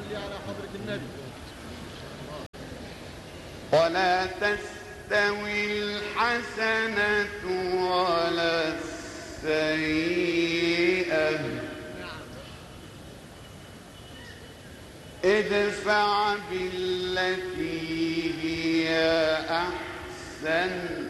صلي على حضرة النبي. ولا تستوي الحسنة ولا السيئة ادفع بالتي هي أحسن